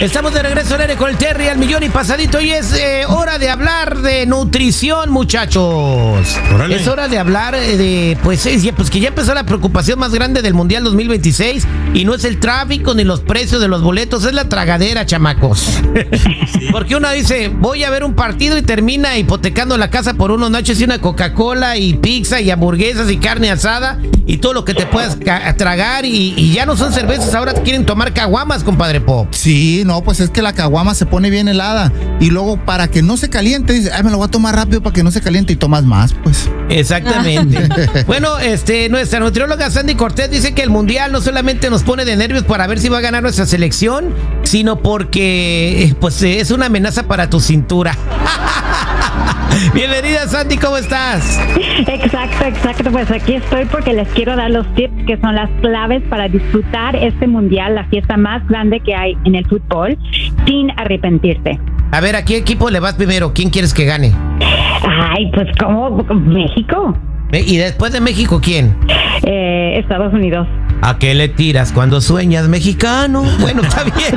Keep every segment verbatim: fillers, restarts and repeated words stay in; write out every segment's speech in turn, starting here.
Estamos de regreso al aire con el Terry al millón y pasadito y es eh, hora de hablar de nutrición, muchachos. Órale. Es hora de hablar de, pues, es, pues que ya empezó la preocupación más grande del Mundial dos mil veintiséis y no es el tráfico ni los precios de los boletos, es la tragadera, chamacos. Sí. Porque uno dice, voy a ver un partido y termina hipotecando la casa por unos nachos y una Coca-Cola y pizza y hamburguesas y carne asada y todo lo que te puedas tragar y, y ya no son cervezas, ahora quieren tomar caguamas, compadre Pop. Sí, no, pues es que la caguama se pone bien helada y luego para que no se caliente, dice, ay, me lo voy a tomar rápido para que no se caliente y tomas más, pues. Exactamente. Bueno, este, nuestra nutrióloga Sandy Cortés dice que el Mundial no solamente nos pone de nervios para ver si va a ganar nuestra selección, sino porque, pues, es una amenaza para tu cintura. Bienvenida, Sandy, ¿cómo estás? Exacto, exacto, pues aquí estoy porque les quiero dar los tips que son las claves para disfrutar este Mundial, la fiesta más grande que hay en el fútbol, sin arrepentirse. A ver, ¿a qué equipo le vas primero? ¿Quién quieres que gane? Ay, pues ¿cómo? México. ¿Y después de México quién? Eh, Estados Unidos. ¿A qué le tiras cuando sueñas mexicano? Bueno, está bien.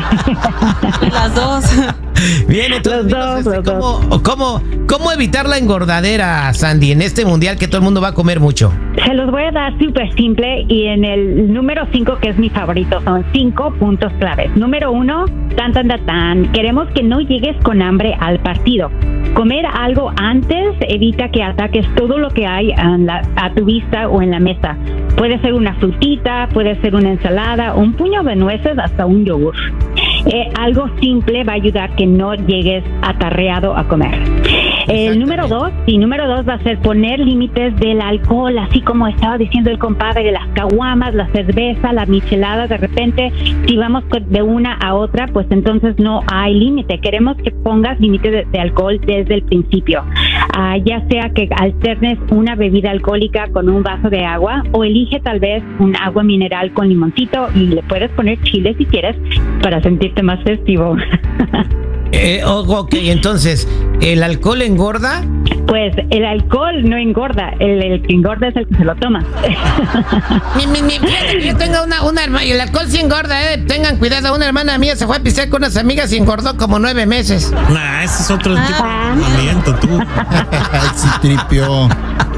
Las dos. Bien, entonces, los dos, este, los ¿cómo, dos. cómo, ¿cómo evitar la engordadera, Sandy, en este Mundial que todo el mundo va a comer mucho? Se los voy a dar súper simple y en el número cinco, que es mi favorito, son cinco puntos claves. Número uno, tan, tan, tan, tan. Queremos que no llegues con hambre al partido. Comer algo antes evita que ataques todo lo que hay a, la, a tu vista o en la mesa. Puede ser una frutita, puede ser una ensalada, un puño de nueces, hasta un yogur. Eh, algo simple va a ayudar que no llegues atarreado a comer. El número dos, y número dos va a ser poner límites del alcohol, así como estaba diciendo el compadre, de las caguamas, la cerveza, la michelada. De repente, si vamos de una a otra, pues entonces no hay límite. Queremos que pongas límite de, de alcohol desde el principio. Uh, ya sea que alternes una bebida alcohólica con un vaso de agua o elige tal vez un agua mineral con limoncito y le puedes poner chile si quieres para sentirte más festivo. Eh, ok, entonces, ¿el alcohol engorda? Pues el alcohol no engorda, el, el que engorda es el que se lo toma. Mi, mi, mi, fíjate que yo tengo una, una hermana, y el alcohol sí engorda, eh. Tengan cuidado, una hermana mía se fue a pistear con unas amigas y engordó como nueve meses. Nah, ese es otro tipo de movimiento, tú. Sí, tripio.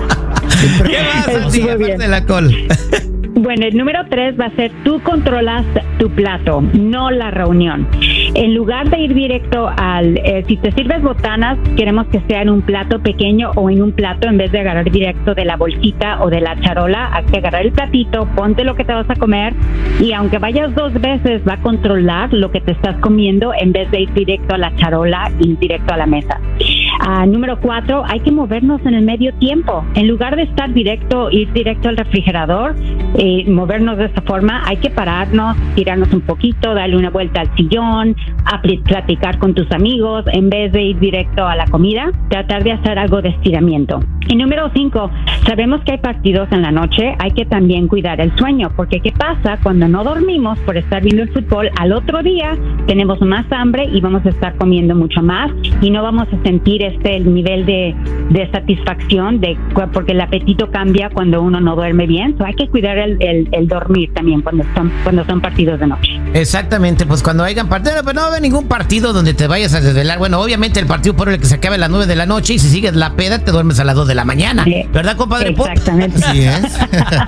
¿Qué más, Sandy, aparte del alcohol? Bueno, el número tres va a ser tú controlas tu plato, no la reunión. En lugar de ir directo al, eh, si te sirves botanas, queremos que sea en un plato pequeño o en un plato en vez de agarrar directo de la bolsita o de la charola. Hay que agarrar el platito, ponte lo que te vas a comer y aunque vayas dos veces va a controlar lo que te estás comiendo en vez de ir directo a la charola y directo a la mesa. Uh, número cuatro, hay que movernos en el medio tiempo. En lugar de estar directo, ir directo al refrigerador, eh, movernos de esa forma, hay que pararnos, tirarnos un poquito, darle una vuelta al sillón, a platicar con tus amigos, en vez de ir directo a la comida, tratar de hacer algo de estiramiento. Y número cinco, sabemos que hay partidos en la noche, hay que también cuidar el sueño, porque ¿qué pasa cuando no dormimos por estar viendo el fútbol? Al otro día tenemos más hambre y vamos a estar comiendo mucho más y no vamos a sentir este el nivel de, de satisfacción, de porque el apetito cambia cuando uno no duerme bien. So, hay que cuidar el, el, el dormir también cuando son, cuando son partidos de noche. Exactamente, pues cuando hayan partido, pero no va a haber ningún partido donde te vayas a desvelar. Bueno, obviamente el partido por el que se acabe a las nueve de la noche y si sigues la peda te duermes a las dos de la mañana. Sí. ¿Verdad, compadre? Exactamente. Así es.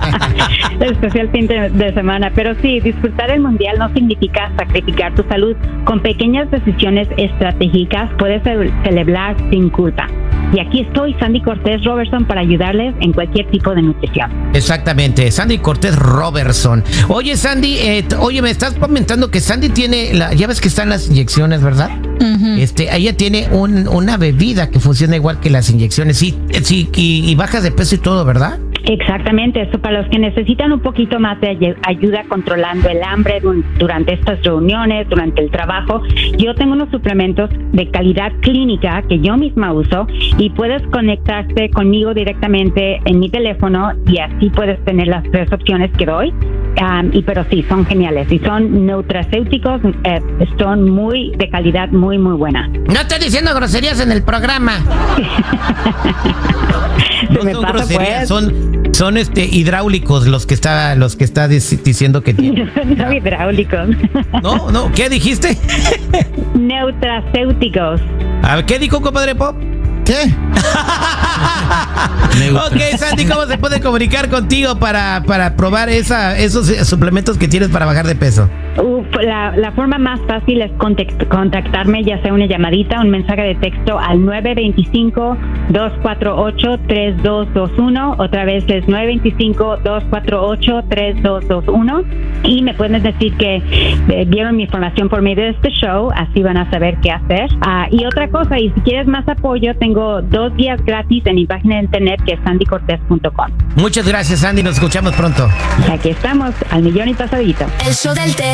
Especial fin de, de semana. Pero sí, disfrutar el Mundial no significa sacrificar tu salud. Con pequeñas decisiones estratégicas puedes celebrar sin culpa. Y aquí estoy, Sandy Cortés Robertson, para ayudarles en cualquier tipo de nutrición. Exactamente, Sandy Cortés Robertson. Oye, Sandy, eh, oye, me estás comentando que Sandy tiene, la, ya ves que están las inyecciones, ¿verdad? Uh-huh. Este, ella tiene un, una bebida que funciona igual que las inyecciones, sí, sí, y, y bajas de peso y todo, ¿verdad? Exactamente, esto para los que necesitan un poquito más de ayuda controlando el hambre durante estas reuniones, durante el trabajo. Yo tengo unos suplementos de calidad clínica que yo misma uso y puedes conectarte conmigo directamente en mi teléfono y así puedes tener las tres opciones que doy. Um, y pero sí, son geniales y son nutracéuticos, eh, son muy de calidad muy muy buena. No estoy diciendo groserías en el programa. Se no me son pasa, groserías, pues. son Son este hidráulicos los que está los que está dic- diciendo que tiene. No hidráulicos. No, no, ¿qué dijiste? Neutracéuticos. A ver, ¿qué dijo, compadre Pop? ¿Qué? Ok, Sandy, ¿cómo se puede comunicar contigo para, para probar esa, esos suplementos que tienes para bajar de peso? Uf, la, la forma más fácil es contact- contactarme, ya sea una llamadita, un mensaje de texto al nueve dos cinco, dos cuatro ocho, tres dos dos uno. Otra vez es nueve dos cinco, dos cuatro ocho, tres dos dos uno. Y me pueden decir que eh, vieron mi información por medio de este show, así van a saber qué hacer. Ah, y otra cosa, y si quieres más apoyo, tengo dos días gratis en mi página de internet que es sandy cortez punto com. Muchas gracias, Sandy, nos escuchamos pronto. Aquí estamos, al millón y pasadito. El show del té.